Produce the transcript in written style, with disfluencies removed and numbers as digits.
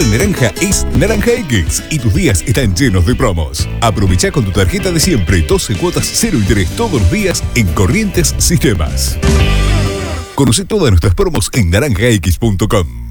de naranja es Naranja X y tus días están llenos de promos. Aprovecha con tu tarjeta de siempre 12 cuotas 0 interés todos los días en Corrientes Sistemas. Conoce todas nuestras promos en naranjax.com.